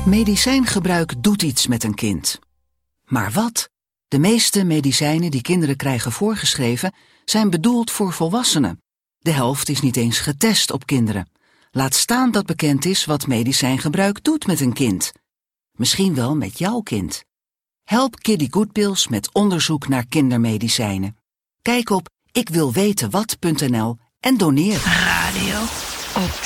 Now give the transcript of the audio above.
Medicijngebruik doet iets met een kind. Maar wat? De meeste medicijnen die kinderen krijgen voorgeschreven zijn bedoeld voor volwassenen. De helft is niet eens getest op kinderen. Laat staan dat bekend is wat medicijngebruik doet met een kind. Misschien wel met jouw kind. Help Kiddy Goodpills met onderzoek naar kindermedicijnen. Kijk op ikwilwetenwat.nl en doneer. Radio op